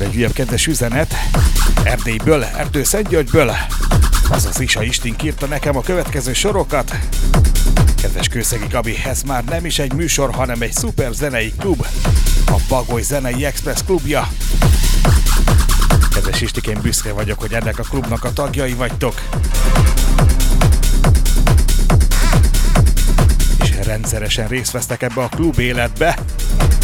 egy újabb kedves üzenet Erdélyből, Erdőszentgyörgyből. Azaz Isa Istink írta nekem a következő sorokat. Kedves Kőszegi Gabi, ez már nem is egy műsor, hanem egy szuper zenei klub. A Bagoly Zenei Express klubja. Kedves Istik, én büszke vagyok, hogy ennek a klubnak a tagjai vagytok. És rendszeresen részt vesztek ebbe a klub életbe.